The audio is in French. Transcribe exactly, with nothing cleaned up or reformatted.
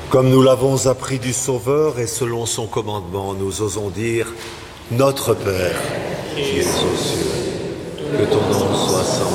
Comme nous l'avons appris du Sauveur et selon son commandement, nous osons dire « Notre Père, qui es aux cieux, que ton nom soit sanctifié.